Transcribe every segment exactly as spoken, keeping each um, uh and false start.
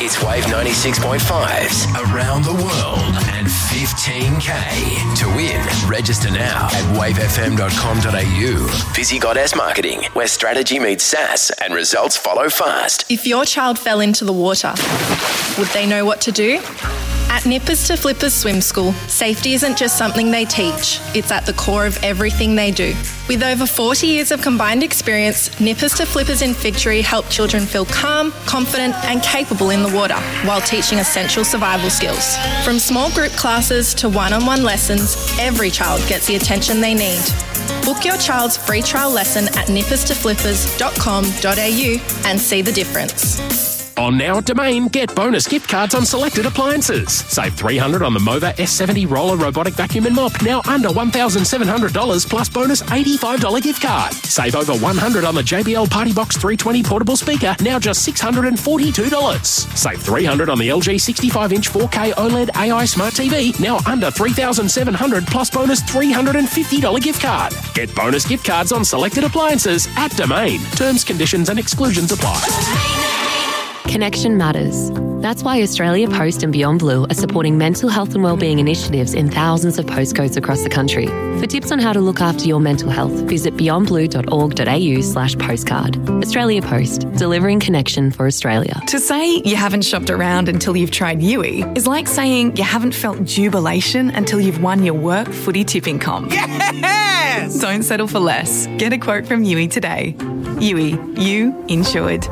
It's Wave ninety-six point five's Around the World and fifteen K. To win, register now at wave f m dot com dot a u. Fizzy Goddess Marketing, where strategy meets sass and results follow fast. If your child fell into the water, would they know what to do? At Nippers to Flippers Swim School, safety isn't just something they teach, it's at the core of everything they do. With over forty years of combined experience, Nippers to Flippers in Victory help children feel calm, confident and capable in the water while teaching essential survival skills. From small group classes to one-on-one lessons, every child gets the attention they need. Book your child's free trial lesson at nippers to flippers dot com dot a u and see the difference. On now at Domain, get bonus gift cards on selected appliances. Save three hundred dollars on the Mova S seventy roller robotic vacuum and mop, now under one thousand seven hundred dollars plus bonus eighty-five dollars gift card. Save over one hundred dollars on the J B L Party Box three twenty portable speaker, now just six hundred forty-two dollars. Save three hundred dollars on the L G sixty-five inch four K OLED A I Smart T V, now under three thousand seven hundred dollars plus bonus three hundred fifty dollars gift card. Get bonus gift cards on selected appliances at Domain. Terms, conditions and exclusions apply. Connection matters. That's why Australia Post and Beyond Blue are supporting mental health and wellbeing initiatives in thousands of postcodes across the country. For tips on how to look after your mental health, visit beyond blue dot org dot a u slash postcard. Australia Post, delivering connection for Australia. To say you haven't shopped around until you've tried Yui is like saying you haven't felt jubilation until you've won your work footy tipping comp. Yes! Don't settle for less. Get a quote from Yui today. Yui, you insured.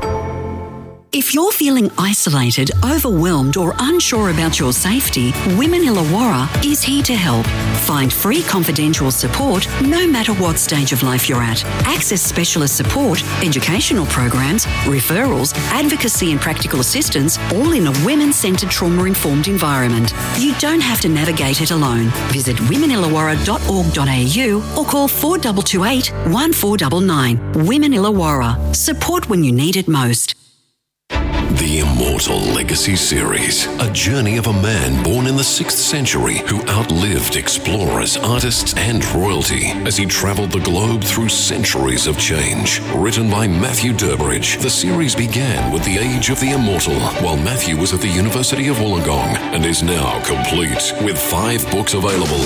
If you're feeling isolated, overwhelmed or unsure about your safety, Women Illawarra is here to help. Find free confidential support no matter what stage of life you're at. Access specialist support, educational programs, referrals, advocacy and practical assistance, all in a women-centred trauma-informed environment. You don't have to navigate it alone. Visit women illawarra dot org dot a u or call four two two eight, one four nine nine. Women Illawarra. Support when you need it most. The Immortal Legacy Series, a journey of a man born in the sixth century who outlived explorers, artists and royalty as he travelled the globe through centuries of change. Written by Matthew Durbridge, the series began with the Age of the Immortal while Matthew was at the University of Wollongong and is now complete with five books available.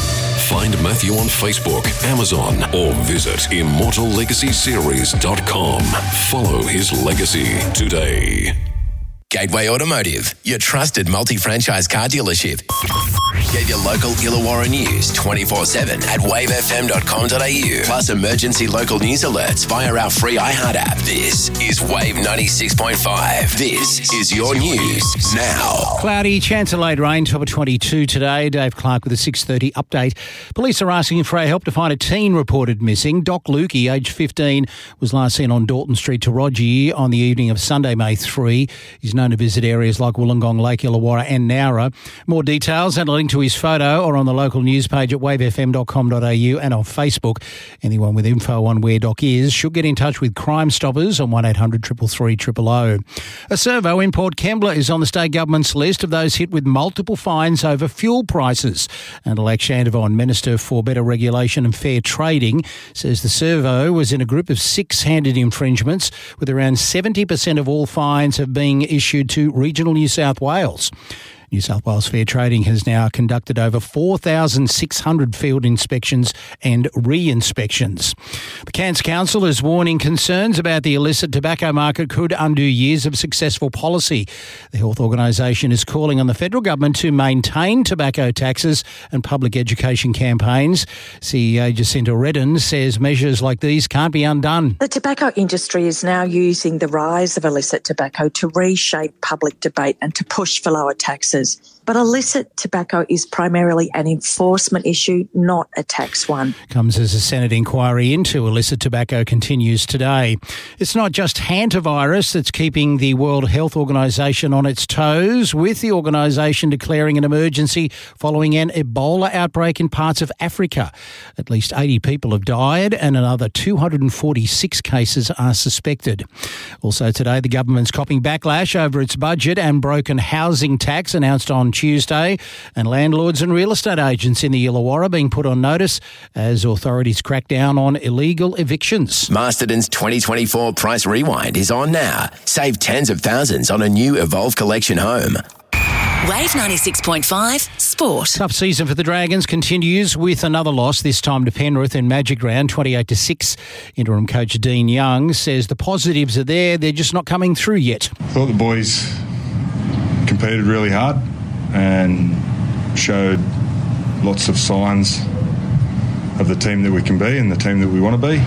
Find Matthew on Facebook, Amazon, or visit immortal legacy series dot com. Follow his legacy today. Gateway Automotive, your trusted multi-franchise car dealership. Get your local Illawarra news twenty-four seven at wave f m dot com dot a u. Plus emergency local news alerts via our free iHeart app. This is Wave ninety-six point five. This is your news now. Cloudy, chance of late rain, top of twenty-two today. Dave Clark with a six thirty update. Police are asking for help to find a teen reported missing. Doc Lukey, aged fifteen, was last seen on Dalton Street to Rogier on the evening of Sunday, May third. He's known to visit areas like Wollongong, Lake Illawarra and Nowra. More details and a link to his photo or on the local news page at wave f m dot com dot a u and on Facebook. Anyone with info on where Doc is should get in touch with Crime Stoppers on one eight hundred three three three zero zero. A servo in Port Kembla is on the state government's list of those hit with multiple fines over fuel prices. And Alec Shandavon, Minister for Better Regulation and Fair Trading, says the servo was in a group of six-handed infringements, with around seventy percent of all fines have been issued to regional New South Wales. New South Wales Fair Trading has now conducted over four thousand six hundred field inspections and re-inspections. The Cairns Council is warning concerns about the illicit tobacco market could undo years of successful policy. The health organisation is calling on the federal government to maintain tobacco taxes and public education campaigns. C E O Jacinta Redden says measures like these can't be undone. The tobacco industry is now using the rise of illicit tobacco to reshape public debate and to push for lower taxes. But illicit tobacco is primarily an enforcement issue, not a tax one. Comes as a Senate inquiry into illicit tobacco continues today. It's not just hantavirus that's keeping the World Health Organisation on its toes, with the organisation declaring an emergency following an Ebola outbreak in parts of Africa. At least eighty people have died and another two hundred forty-six cases are suspected. Also today, the government's copping backlash over its budget and broken housing tax announced announced on Tuesday, and landlords and real estate agents in the Illawarra being put on notice as authorities crack down on illegal evictions. Masterton's twenty twenty-four Price Rewind is on now. Save tens of thousands on a new Evolve Collection home. Wave ninety-six point five Sport. Tough season for the Dragons continues with another loss, this time to Penrith in Magic Round, twenty-eight to six. Interim coach Dean Young says the positives are there, they're just not coming through yet. I thought the boys competed really hard and showed lots of signs of the team that we can be and the team that we want to be.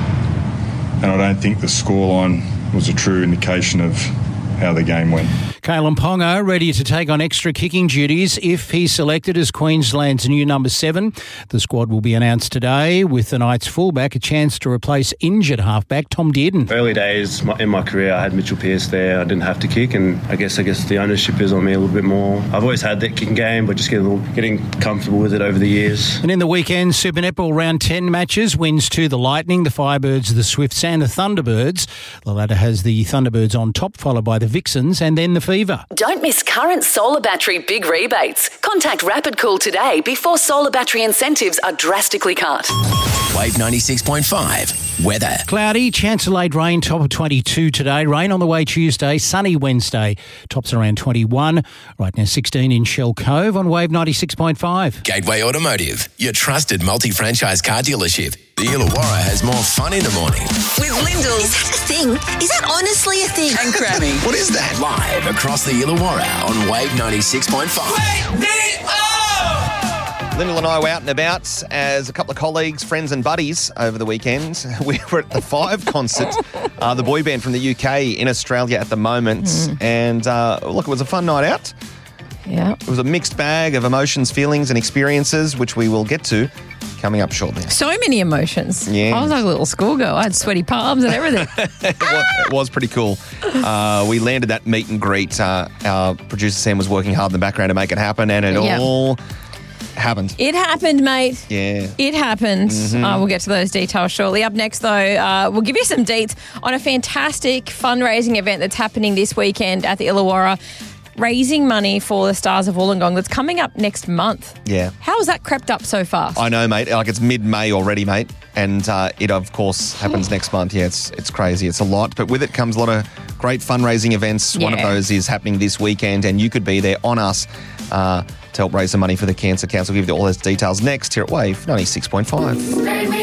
And I don't think the scoreline was a true indication of how the game went. Kalen Ponga ready to take on extra kicking duties if he's selected as Queensland's new number seven. The squad will be announced today with the Knights fullback a chance to replace injured halfback Tom Dearden. Early days in my career, I had Mitchell Pearce there. I didn't have to kick, and I guess I guess the ownership is on me a little bit more. I've always had that kicking game, but just getting, a little, getting comfortable with it over the years. And in the weekend, Super Netball round ten matches, wins to the Lightning, the Firebirds, the Swifts and the Thunderbirds. The latter has the Thunderbirds on top, followed by the Vixens and then the Fever. Don't miss current solar battery big rebates. Contact Rapid Cool today before solar battery incentives are drastically cut. Wave ninety-six point five. Weather. Cloudy, chance of late rain, top of twenty-two today. Rain on the way Tuesday, sunny Wednesday, tops around twenty-one. Right now sixteen in Shell Cove on Wave ninety-six point five. Gateway Automotive, your trusted multi-franchise car dealership. The Illawarra has more fun in the morning. With Lyndall. Is that a thing? Is that honestly a thing? And Grammy. What is that? Live across the Illawarra on Wave ninety-six point five. Wake me up! Lyndall and I were out and about as a couple of colleagues, friends and buddies over the weekend. We were at the Five concert, uh, the boy band from the U K in Australia at the moment. Mm. And uh, look, it was a fun night out. Yeah. It was a mixed bag of emotions, feelings and experiences, which we will get to coming up shortly. So many emotions. Yeah. I was like a little schoolgirl. I had sweaty palms and everything. it, was, it was pretty cool. Uh, we landed that meet and greet. Uh, our producer Sam was working hard in the background to make it happen, and it yep. all happened. It happened, mate. Yeah. It happened. Mm-hmm. Uh, we'll get to those details shortly. Up next, though, uh, we'll give you some deets on a fantastic fundraising event that's happening this weekend at the Illawarra, raising money for the Stars of Wollongong that's coming up next month. Yeah. How has that crept up so fast? I know, mate. Like, it's mid-May already, mate. And uh, it, of course, happens next month. Yeah, it's it's crazy. It's a lot. But with it comes a lot of great fundraising events. Yeah. One of those is happening this weekend, and you could be there on us uh, to help raise some money for the Cancer Council. We'll give you all those details next here at Wave ninety-six point five.